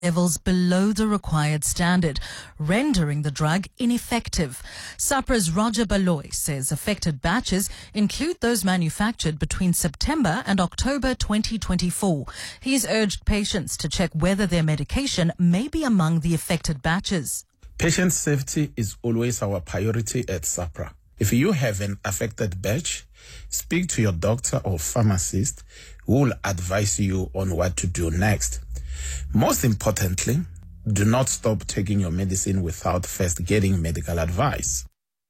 levels below the required standard, rendering the drug ineffective. SAHPRA's Roger Baloy says affected batches include those manufactured between September and October 2024. He's urged patients to check whether their medication may be among the affected batches. Patient safety is always our priority at SAHPRA. If you have an affected batch, speak to your doctor or pharmacist who will advise you on what to do next. Most importantly, do not stop taking your medicine without first getting medical advice.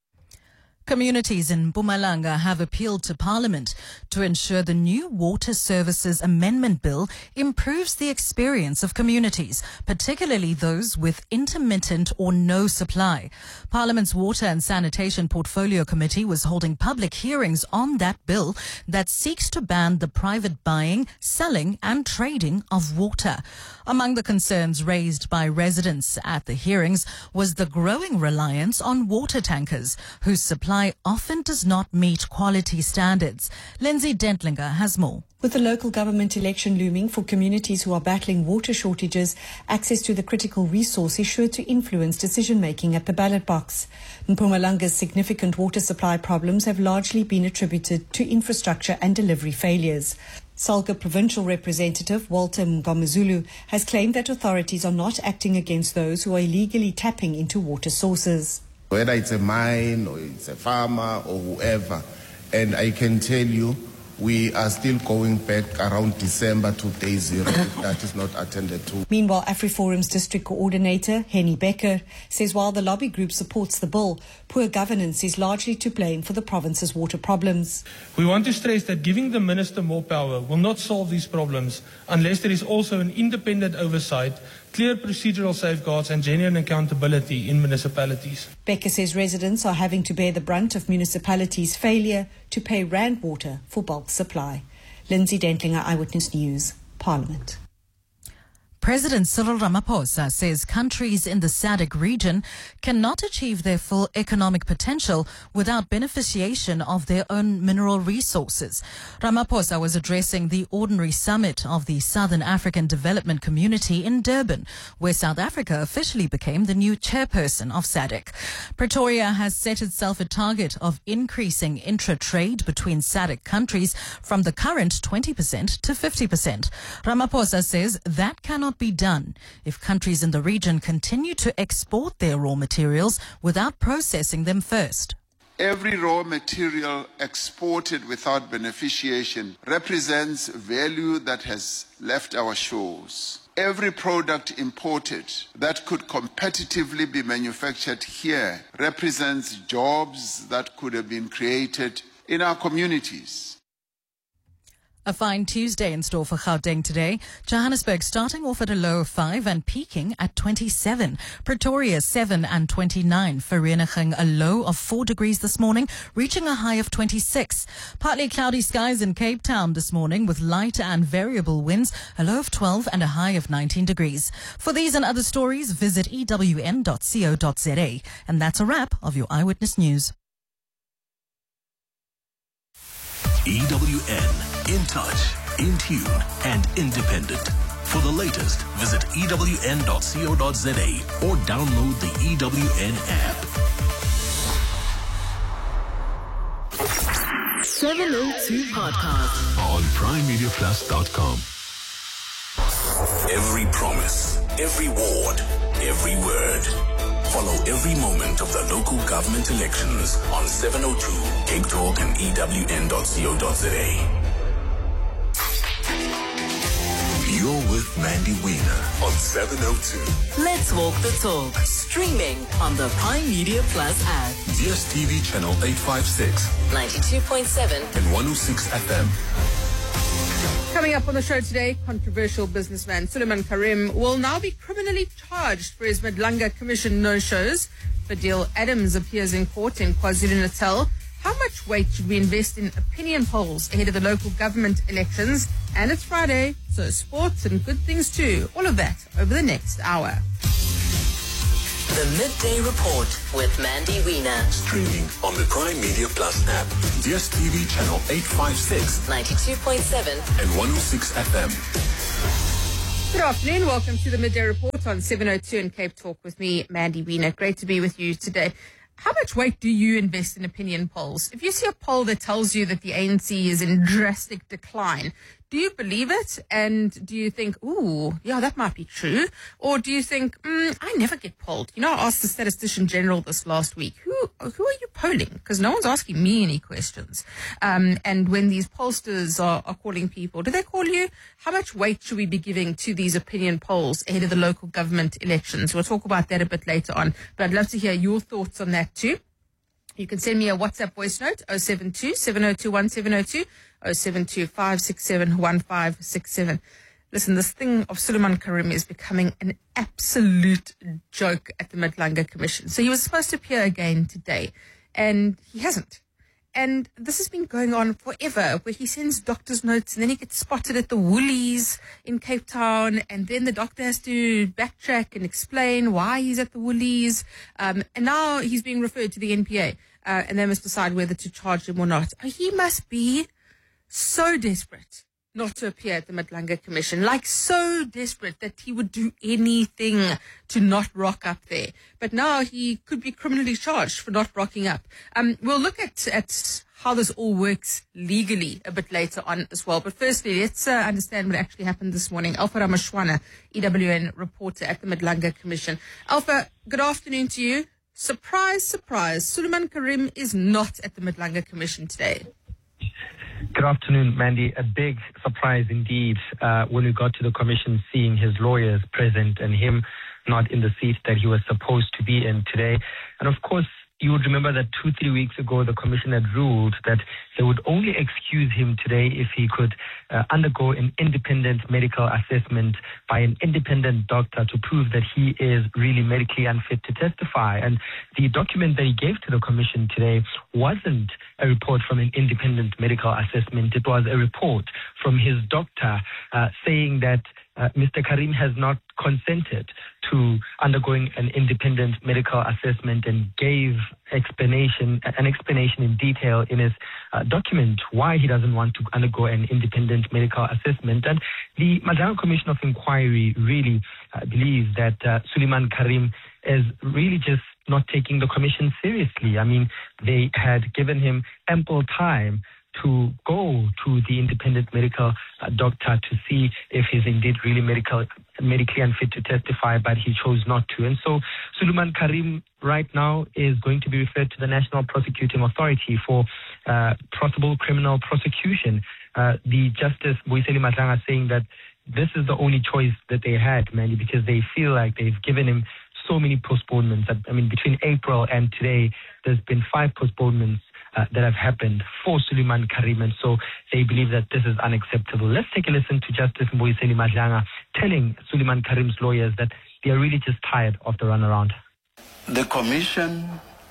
Communities in Mpumalanga have appealed to Parliament to ensure the new Water Services Amendment Bill improves the experience of communities, particularly those with intermittent or no supply. Parliament's Water and Sanitation Portfolio Committee was holding public hearings on that bill that seeks to ban the private buying, selling and trading of water. Among the concerns raised by residents at the hearings was the growing reliance on water tankers, whose supply often does not meet quality standards. Lindsay Dentlinger has more. With the local government election looming for communities who are battling water shortages, access to the critical resource is sure to influence decision-making at the ballot box. Mpumalanga's significant water supply problems have largely been attributed to infrastructure and delivery failures. Salga Provincial Representative Walter Mngomezulu has claimed that authorities are not acting against those who are illegally tapping into water sources. Whether it's a mine or it's a farmer or whoever, and I can tell you, we are still going back around December to day zero if that is not attended to. Meanwhile, AfriForum's district coordinator, Henny Becker, says while the lobby group supports the bill, poor governance is largely to blame for the province's water problems. We want to stress that giving the minister more power will not solve these problems unless there is also an independent oversight, clear procedural safeguards and genuine accountability in municipalities. Becker says residents are having to bear the brunt of municipalities' failure to pay Rand Water for bulk supply. Lindsay Dentlinger, Eyewitness News, Parliament. President Cyril Ramaphosa says countries in the SADC region cannot achieve their full economic potential without beneficiation of their own mineral resources. Ramaphosa was addressing the ordinary summit of the Southern African Development Community in Durban, where South Africa officially became the new chairperson of SADC. Pretoria has set itself a target of increasing intra-trade between SADC countries from the current 20% to 50%. Ramaphosa says that cannot be done if countries in the region continue to export their raw materials without processing them first. Every raw material exported without beneficiation represents value that has left our shores. Every product imported that could competitively be manufactured here represents jobs that could have been created in our communities. A fine Tuesday in store for Gauteng today. Johannesburg starting off at a low of 5 and peaking at 27. Pretoria 7 and 29. Vereeniging a low of 4 degrees this morning, reaching a high of 26. Partly cloudy skies in Cape Town this morning with light and variable winds, a low of 12 and a high of 19 degrees. For these and other stories, visit ewn.co.za. And that's a wrap of your Eyewitness News. EWN. In touch, in tune, and independent. For the latest, visit ewn.co.za or download the EWN app. 702 Podcast On PrimeMediaPlus.com. Every promise, every ward, every word. Follow every moment of the local government elections on 702 Cape Talk and ewn.co.za. You're with Mandy Wiener on 702. Let's walk the talk. Streaming on the Prime Media Plus app. DSTV channel 856, 92.7 and 106 FM. Coming up on the show today, controversial businessman Suleiman Karim will now be criminally charged for his Madlanga Commission no-shows. Fadil Adams appears in court in KwaZulu-Natal. How much weight should we invest in opinion polls ahead of the local government elections? And it's Friday, so sports and good things too. All of that over the next hour. The Midday Report with Mandy Wiener. Streaming on the Prime Media Plus app. DSTV channel 856, 92.7 and 106 FM. Good afternoon. Welcome to the Midday Report on 702 in Cape Talk with me, Mandy Wiener. Great to be with you today. How much weight do you invest in opinion polls? If you see a poll that tells you that the ANC is in drastic decline, do you believe it? And do you think, ooh, yeah, that might be true? Or do you think, I never get polled? You know, I asked the Statistician General this last week, who are you polling? Because no one's asking me any questions. And when these pollsters are calling people, do they call you? How much weight should we be giving to these opinion polls ahead of the local government elections? We'll talk about that a bit later on. But I'd love to hear your thoughts on that too. You can send me a WhatsApp voice note, 072 702 1702, 072 567 1567. Listen, this thing of Suleiman Karim is becoming an absolute joke at the Madlanga Commission. So he was supposed to appear again today, and he hasn't. And this has been going on forever, where he sends doctor's notes and then he gets spotted at the Woolies in Cape Town, and then the doctor has to backtrack and explain why he's at the Woolies. And now he's being referred to the NPA, and they must decide whether to charge him or not. He must be so desperate not to appear at the Madlanga Commission, like so desperate that he would do anything to not rock up there. But now he could be criminally charged for not rocking up. We'll look at how this all works legally a bit later on as well. But firstly, let's understand what actually happened this morning. Alpha Ramashwana, EWN reporter at the Madlanga Commission. Alpha, good afternoon to you. Surprise, surprise, Suleiman Karim is not at the Madlanga Commission today. Good afternoon, Mandy. A big surprise indeed when we got to the commission, seeing his lawyers present and him not in the seat that he was supposed to be in today. And of course, you would remember that 2-3 weeks ago, the commission had ruled that they would only excuse him today if he could undergo an independent medical assessment by an independent doctor to prove that he is really medically unfit to testify. And the document that he gave to the commission today wasn't a report from an independent medical assessment. It was a report from his doctor saying that Mr. Karim has not consented to undergoing an independent medical assessment, and gave an explanation in detail in his document why he doesn't want to undergo an independent medical assessment. And the Madlanga Commission of Inquiry really believes that Suleiman Karim is really just not taking the commission seriously. I mean, they had given him ample time to go to the independent medical doctor to see if he's indeed really medically unfit to testify, but he chose not to. And so Suleiman Karim right now is going to be referred to the National Prosecuting Authority for possible criminal prosecution. The Justice Mbuyiseni Madlanga saying that this is the only choice that they had, Mandy, because they feel like they've given him so many postponements. I mean, between April and today, there's been 5 postponements that have happened for Suleiman Karim, and so they believe that this is unacceptable. Let's take a listen to Justice Mbuyiseni Madlanga telling Suleiman Karim's lawyers that they are really just tired of the runaround. The Commission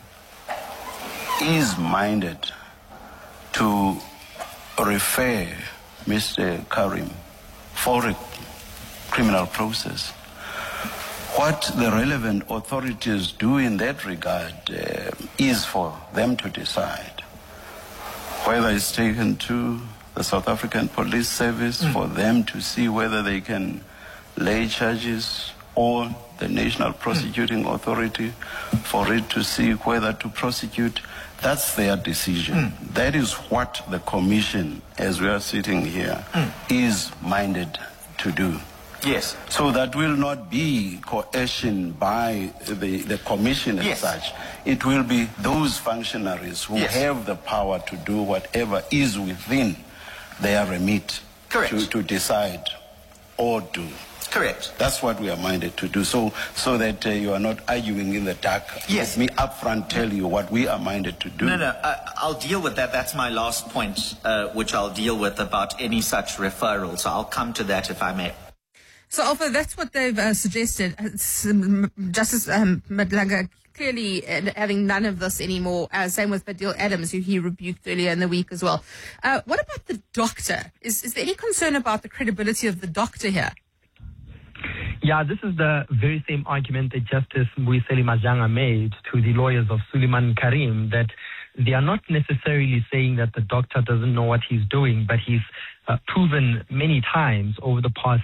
is minded to refer Mr. Karim for a criminal process. What the relevant authorities do in that regard is for them to decide. Whether it's taken to the South African Police Service for them to see whether they can lay charges, or the National Prosecuting Authority for it to see whether to prosecute. That's their decision. That is what the Commission, as we are sitting here, is minded to do. Yes. So that will not be coercion by the Commission as such. It will be those functionaries who have the power to do whatever is within their remit to decide or do. Correct. That's what we are minded to do. So that you are not arguing in the dark. Yes. Let me upfront tell you what we are minded to do. No, I'll deal with that. That's my last point, which I'll deal with about any such referral. So I'll come to that if I may. So, Alpha, that's what they've suggested. Justice Madlanga clearly having none of this anymore. Same with Fadil Adams, who he rebuked earlier in the week as well. What about the doctor? Is there any concern about the credibility of the doctor here? Yeah, this is the very same argument that Justice Mbuyiseni Madlanga made to the lawyers of Suleiman Karim, that they are not necessarily saying that the doctor doesn't know what he's doing, but he's proven many times over the past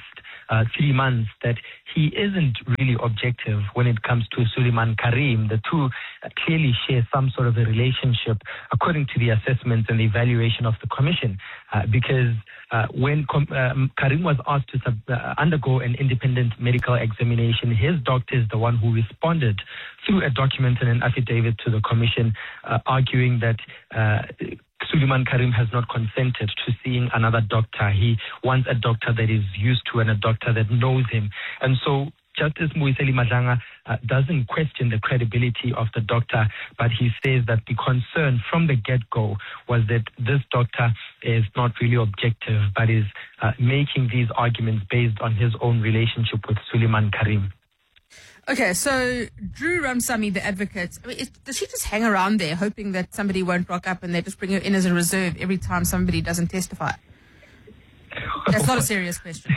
3 months that he isn't really objective when it comes to Suleiman Karim. The two clearly share some sort of a relationship according to the assessments and the evaluation of the commission, because when Karim was asked to undergo an independent medical examination, his doctor is the one who responded through a document and an affidavit to the commission, arguing that Suleiman Karim has not consented to seeing another doctor. He wants a doctor that is used to and a doctor that knows him. And so Justice Muyiseli Madlanga doesn't question the credibility of the doctor, but he says that the concern from the get-go was that this doctor is not really objective, but is making these arguments based on his own relationship with Suleiman Karim. Okay, so Drew Ramsamy, the advocate, does she just hang around there hoping that somebody won't rock up and they just bring her in as a reserve every time somebody doesn't testify? That's not a serious question.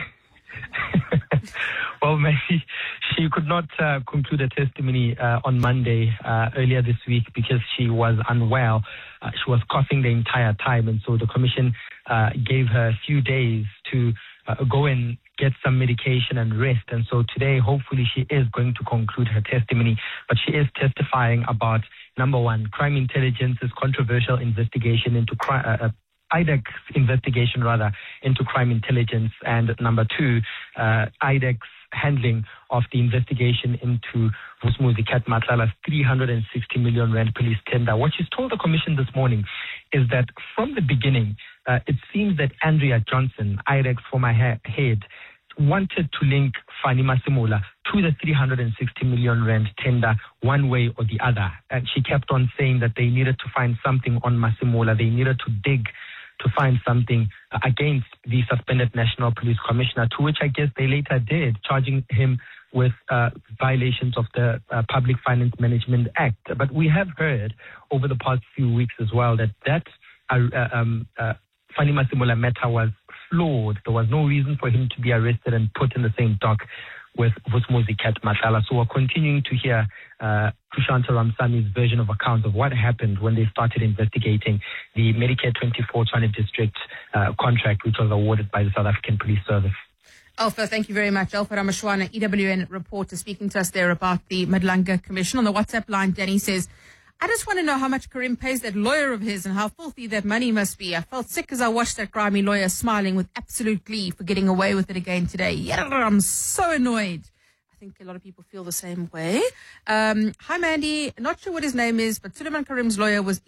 Well, maybe she could not conclude a testimony on Monday earlier this week because she was unwell. She was coughing the entire time, and so the commission gave her a few days to go and get some medication and rest. And so today, hopefully, she is going to conclude her testimony. But she is testifying about, number one, crime intelligence's controversial investigation into IDEC's investigation, into crime intelligence, and number two, IDEC's handling of the investigation into Vusumuzi Cat Matlala's 360 million rand police tender. What she's told the commission this morning is that from the beginning, it seems that Andrea Johnson, IDEC's former head, wanted to link Fanny Masemola to the 360 million rand tender one way or the other. And she kept on saying that they needed to find something on Masemola. They needed to dig to find something against the suspended National Police Commissioner, to which I guess they later did, charging him with violations of the Public Finance Management Act. But we have heard over the past few weeks as well that Fanny Masemola matter was flawed. There was no reason for him to be arrested and put in the same dock with Vusumuzi Cat Matlala. So we're continuing to hear Tushanta Ramsamy's version of account of what happened when they started investigating the Medicare 24 Tshwane District contract, which was awarded by the South African Police Service. Alpha, thank you very much. Alpha Ramashwana, EWN reporter, speaking to us there about the Madlanga Commission. On the WhatsApp line, Danny says, I just want to know how much Karim pays that lawyer of his and how filthy that money must be. I felt sick as I watched that grimy lawyer smiling with absolute glee for getting away with it again today. Yeah, I'm so annoyed. I think a lot of people feel the same way. Hi, Mandy. Not sure what his name is, but Suleiman Karim's lawyer was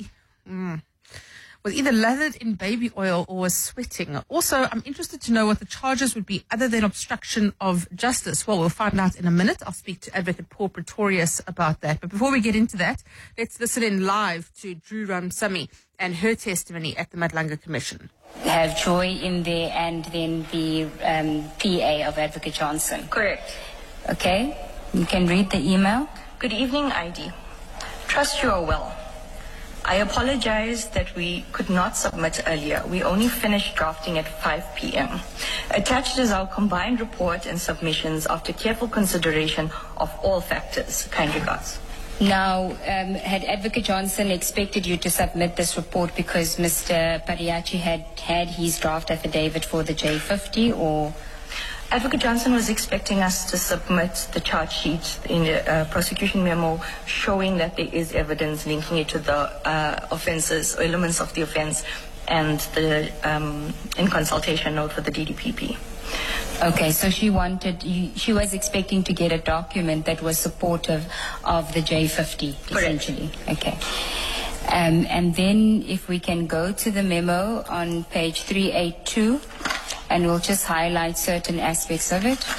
either lathered in baby oil or was sweating. Also, I'm interested to know what the charges would be other than obstruction of justice. Well, we'll find out in a minute. I'll speak to Advocate Paul Pretorius about that. But before we get into that, let's listen in live to Drew Ramsamy and her testimony at the Madlanga Commission. Have Joy in there and then the PA of Advocate Johnson. Correct. Okay, you can read the email. Good evening, ID. Trust you are well. I apologize that we could not submit earlier. We only finished drafting at 5 p.m. Attached is our combined report and submissions after careful consideration of all factors. Kind regards. Now, had Advocate Johnson expected you to submit this report because Mr. Pariachi had his draft affidavit for the J50, or? Advocate Johnson was expecting us to submit the charge sheet in a prosecution memo showing that there is evidence linking it to the offences or elements of the offence and the in consultation note for the DDPP. Okay, so she was expecting to get a document that was supportive of the J50, essentially. Correct. Okay. And then if we can go to the memo on page 382, and we'll just highlight certain aspects of it.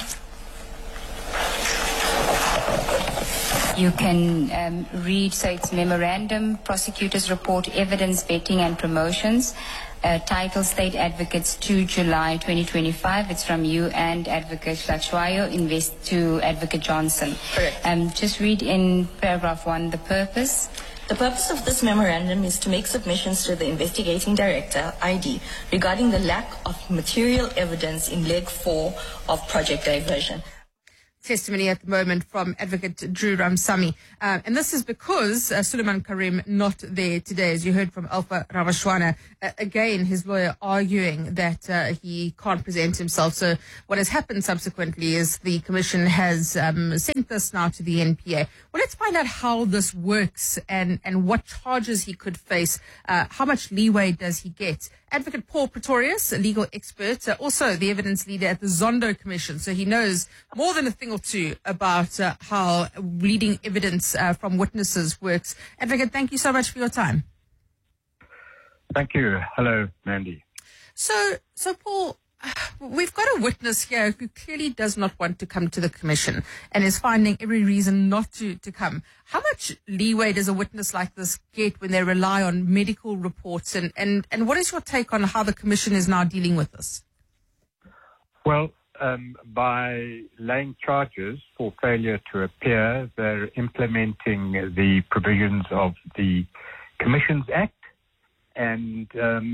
You can read, so it's memorandum, prosecutor's report, evidence vetting and promotions, title State Advocates 2 July 2025. It's from you and Advocate Hlachwayo, invest to Advocate Johnson. Correct. Just read in paragraph 1 the purpose. The purpose of this memorandum is to make submissions to the investigating director, ID, regarding the lack of material evidence in leg 4 of Project Diversion. testimony at the moment from Advocate Drew Ramsamy. And this is because Suleiman Karim not there today, as you heard from Alpha Ravashwana. Again, his lawyer arguing that he can't present himself. So what has happened subsequently is the Commission has sent this now to the NPA. Well, let's find out how this works and what charges he could face. How much leeway does he get? Advocate Paul Pretorius, a legal expert, also the evidence leader at the Zondo Commission. So he knows more than a thing or two about how reading evidence from witnesses works. Advocate, thank you so much for your time. Thank you. Hello, Mandy. So Paul, we've got a witness here who clearly does not want to come to the Commission and is finding every reason not to come. How much leeway does a witness like this get when they rely on medical reports? And what is your take on how the Commission is now dealing with this? Well, by laying charges for failure to appear, they're implementing the provisions of the Commissions Act. And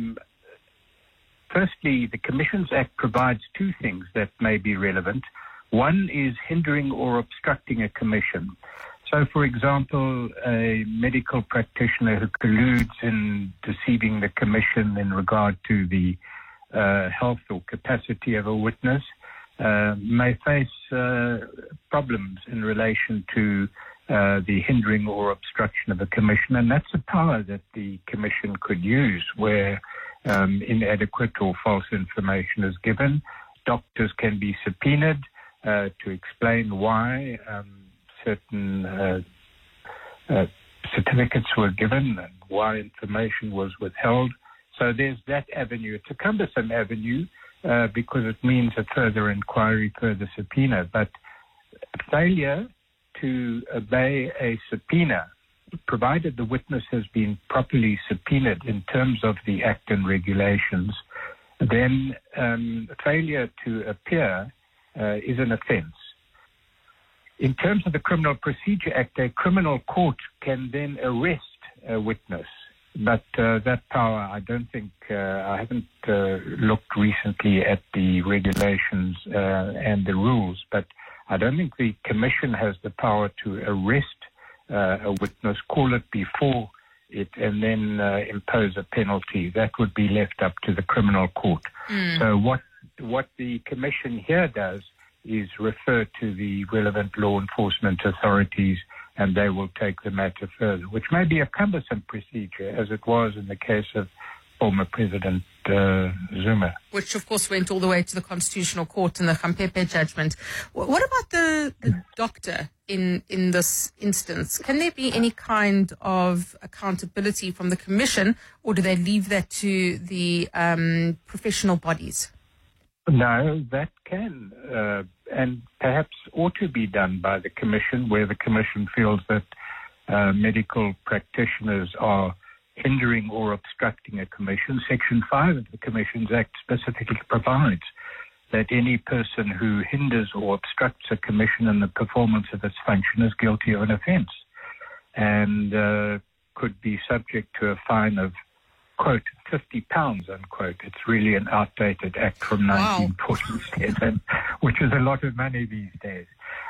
firstly, the Commissions Act provides two things that may be relevant. One is hindering or obstructing a commission. So, for example, a medical practitioner who colludes in deceiving the commission in regard to the health or capacity of a witness may face problems in relation to the hindering or obstruction of a commission. And that's a power that the commission could use where inadequate or false information is given. Doctors can be subpoenaed to explain why certain certificates were given and why information was withheld. So there's that avenue. It's a cumbersome avenue because it means a further inquiry, further subpoena. But failure to obey a subpoena, provided the witness has been properly subpoenaed in terms of the Act and regulations, then failure to appear is an offence. In terms of the Criminal Procedure Act, a criminal court can then arrest a witness. But that power, I don't think, I haven't looked recently at the regulations and the rules, but I don't think the Commission has the power to arrest a witness, call it before it, and then impose a penalty. That would be left up to the criminal court. So what the Commission here does is refer to the relevant law enforcement authorities, and they will take the matter further, which may be a cumbersome procedure, as it was in the case of former President Zuma. Which, of course, went all the way to the Constitutional Court in the Khampepe judgment. What about the doctor in this instance? Can there be any kind of accountability from the Commission, or do they leave that to the professional bodies? No, that can and perhaps ought to be done by the Commission, where the Commission feels that medical practitioners are hindering or obstructing a commission. Section 5 of the Commissions Act specifically provides that any person who hinders or obstructs a commission in the performance of its function is guilty of an offence and could be subject to a fine of, quote, £50, unquote. It's really an outdated act from 1947, which is a lot of money these days,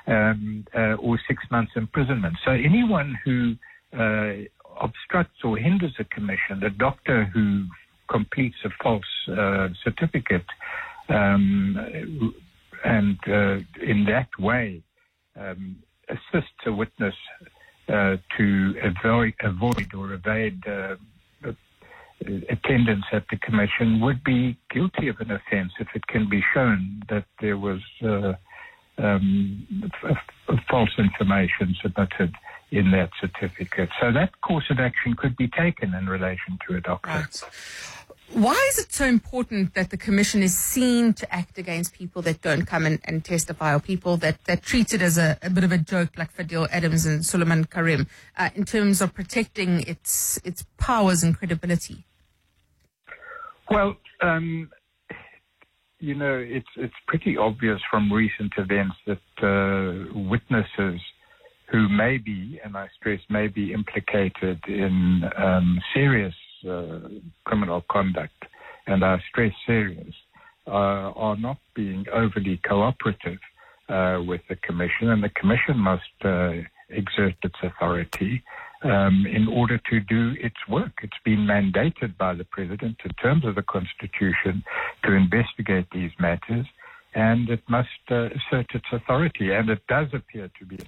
or 6 months imprisonment. So anyone who obstructs or hinders a commission, the doctor who completes a false certificate, and in that way assists a witness to avoid or evade attendance at the commission, would be guilty of an offence if it can be shown that there was false information submitted in that certificate. So that course of action could be taken in relation to a doctor. Right. Why is it so important that the Commission is seen to act against people that don't come and testify, or people that treat it as a bit of a joke, like Fadil Adams and Suleiman Karim, in terms of protecting its powers and credibility? Well, you know, it's pretty obvious from recent events that witnesses who may be, and I stress may be, implicated in serious criminal conduct, and I stress serious, are not being overly cooperative with the Commission, and the Commission must exert its authority in order to do its work. It's been mandated by the President in terms of the Constitution to investigate these matters, and it must assert its authority, and it does appear to be